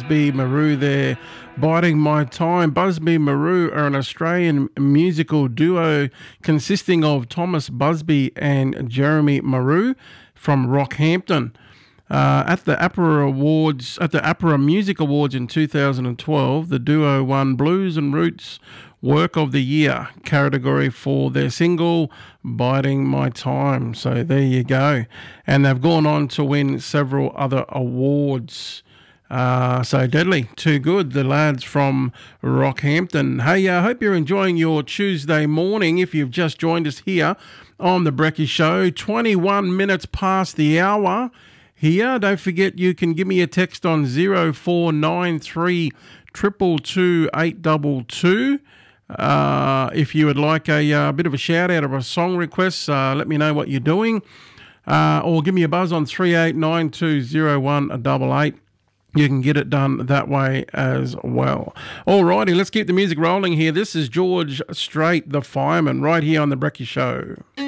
Busby Maru there, biding my time. Busby Maru are an Australian musical duo consisting of Thomas Busby and Jeremy Maru from Rockhampton. At the APRA Music Awards in 2012, the duo won Blues and Roots Work of the Year category for their single Biding My Time. So there you go. And they've gone on to win several other awards. So deadly, too good, the lads from Rockhampton. Hey, I hope you're enjoying your Tuesday morning. If you've just joined us here on The Brekkie Show, 21 minutes past the hour here. Don't forget you can give me a text on 0493 222 822. If you would like a bit of a shout out or a song request, let me know what you're doing. Or give me a buzz on 38920188. You can get it done that way as well. Alrighty, let's keep the music rolling here. This is George Strait, the Fireman, right here on The Brekkie Show.